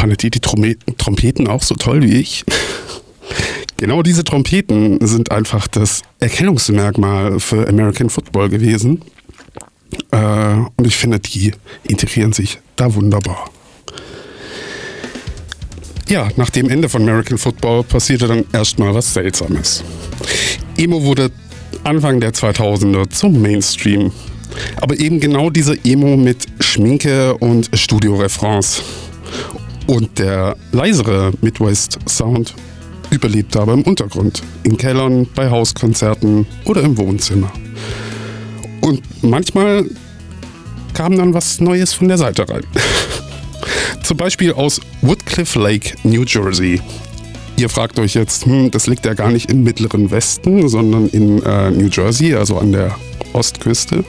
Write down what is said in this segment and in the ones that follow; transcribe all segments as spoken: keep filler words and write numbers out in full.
fandet ihr die Trompeten, Trompeten auch so toll wie ich? Genau diese Trompeten sind einfach das Erkennungsmerkmal für American Football gewesen. Äh, und ich finde, die integrieren sich da wunderbar. Ja, nach dem Ende von American Football passierte dann erstmal was Seltsames. Emo wurde Anfang der zweitausender zum Mainstream. Aber eben genau diese Emo mit Schminke und Studio-Refrains. Und der leisere Midwest-Sound überlebte aber im Untergrund. In Kellern, bei Hauskonzerten oder im Wohnzimmer. Und manchmal kam dann was Neues von der Seite rein. Zum Beispiel aus Woodcliff Lake, New Jersey. Ihr fragt euch jetzt, hm, das liegt ja gar nicht im mittleren Westen, sondern in äh, New Jersey, also an der Ostküste.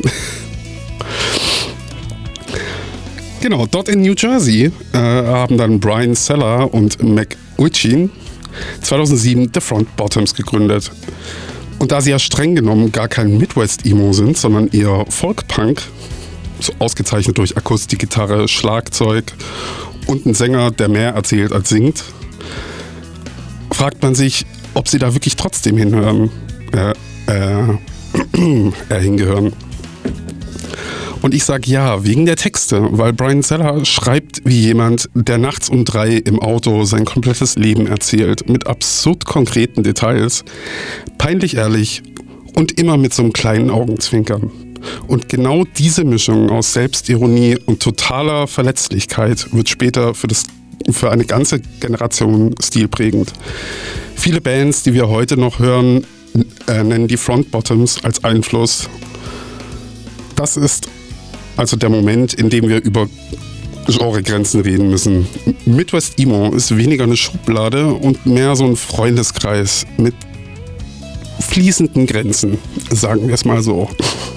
Genau, dort in New Jersey äh, haben dann Brian Seller und Mac Uchin zweitausendsieben The Front Bottoms gegründet. Und da sie ja streng genommen gar kein Midwest-Emo sind, sondern eher Folk-Punk, so ausgezeichnet durch Akustikgitarre, Schlagzeug und einen Sänger, der mehr erzählt als singt, fragt man sich, ob sie da wirklich trotzdem hinhören, äh, äh, äh, hingehören. Und ich sage ja, wegen der Texte, weil Brian Seller schreibt wie jemand, der nachts um drei im Auto sein komplettes Leben erzählt, mit absurd konkreten Details, peinlich ehrlich und immer mit so einem kleinen Augenzwinkern. Und genau diese Mischung aus Selbstironie und totaler Verletzlichkeit wird später für, das, für eine ganze Generation stilprägend. Viele Bands, die wir heute noch hören, äh, nennen die Front Bottoms als Einfluss. Das ist also der Moment, in dem wir über Genregrenzen reden müssen. Midwest Emo ist weniger eine Schublade und mehr so ein Freundeskreis mit fließenden Grenzen, sagen wir es mal so.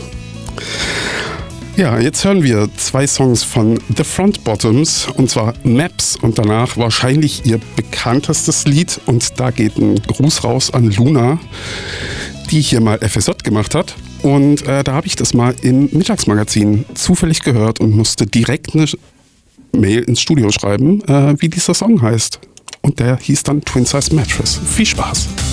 Ja, jetzt hören wir zwei Songs von The Front Bottoms, und zwar Maps und danach wahrscheinlich ihr bekanntestes Lied, und da geht ein Gruß raus an Luna, die hier mal F S J gemacht hat. Und äh, da habe ich das mal im Mittagsmagazin zufällig gehört und musste direkt eine Mail ins Studio schreiben, äh, wie dieser Song heißt. Und der hieß dann Twin Size Mattress. Viel Spaß!